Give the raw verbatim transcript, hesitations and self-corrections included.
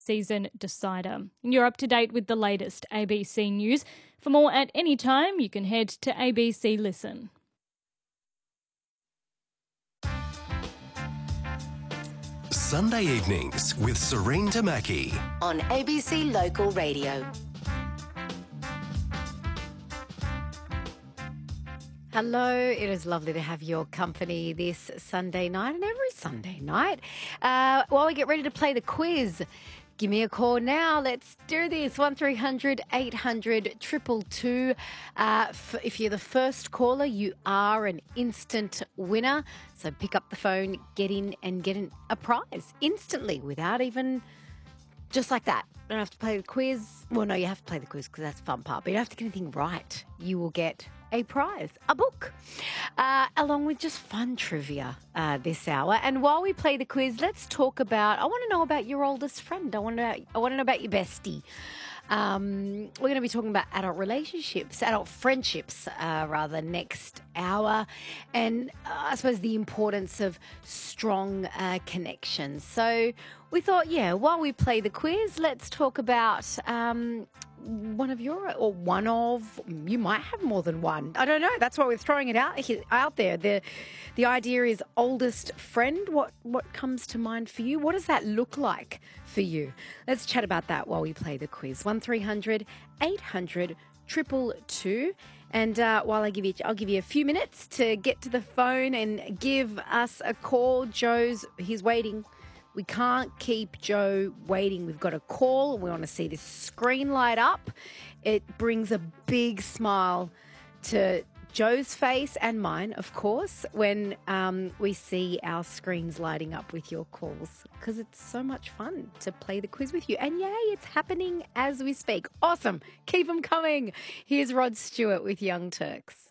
season decider. You're up to date with the latest A B C news. For more at any time, you can head to A B C Listen. Sunday evenings with Serene Tamaki on A B C Local Radio. Hello, it is lovely to have your company this Sunday night and every Sunday night. Uh, while we get ready to play the quiz, give me a call now. Let's do this. one three hundred eight hundred two two two. Uh, f- if you're the first caller, you are an instant winner. So pick up the phone, get in and get an, a prize instantly without even... Just like that. You don't have to play the quiz. Well, no, you have to play the quiz because that's the fun part. But you don't have to get anything right. You will get a prize, a book, uh, along with just fun trivia uh, this hour. And while we play the quiz, let's talk about, I want to know about your oldest friend. I want to, I want to know about your bestie. Um, we're going to be talking about adult relationships, adult friendships, uh, rather, next hour. And uh, I suppose the importance of strong uh, connections. So we thought, yeah, while we play the quiz, let's talk about um, one of your, or one of, you might have more than one. I don't know. That's why we're throwing it out out there. The the idea is oldest friend. What what comes to mind for you? What does that look like for you? Let's chat about that while we play the quiz. one three hundred eight hundred two two two. And uh, while I give you, I'll give you a few minutes to get to the phone and give us a call. Joe's, he's waiting. We can't keep Joe waiting. We've got a call. We want to see this screen light up. It brings a big smile to Joe's face and mine, of course, when um, we see our screens lighting up with your calls, because it's so much fun to play the quiz with you. And yay, it's happening as we speak. Awesome. Keep them coming. Here's Rod Stewart with Young Turks.